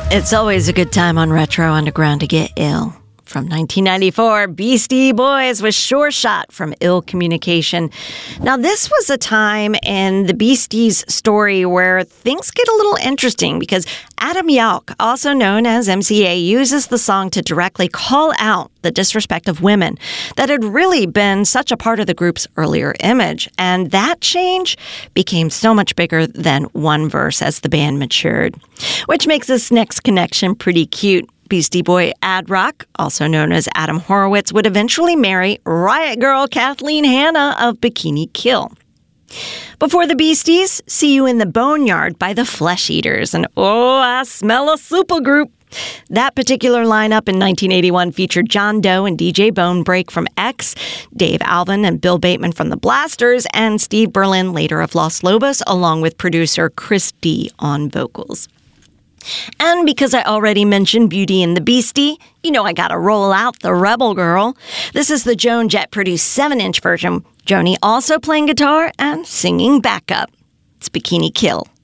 It's always a good time on Retro Underground to get ill. From 1994, Beastie Boys with Sure Shot from Ill Communication. Now, this was a time in the Beasties' story where things get a little interesting because Adam Yauch, also known as MCA, uses the song to directly call out the disrespect of women that had really been such a part of the group's earlier image. And that change became so much bigger than one verse as the band matured, which makes this next connection pretty cute. Beastie Boy Ad Rock, also known as Adam Horowitz, would eventually marry Riot Girl Kathleen Hanna of Bikini Kill. Before the Beasties, See You in the Boneyard by the Flesh Eaters, and Oh, I Smell a Supergroup. That particular lineup in 1981 featured John Doe and DJ Bonebreak from X, Dave Alvin and Bill Bateman from the Blasters, and Steve Berlin, later of Los Lobos, along with producer Chris D on vocals. And because I already mentioned Beauty and the Beastie, you know I gotta roll out the Rebel Girl. This is the Joan Jett-produced 7-inch version, Joni also playing guitar and singing backup. It's Bikini Kill.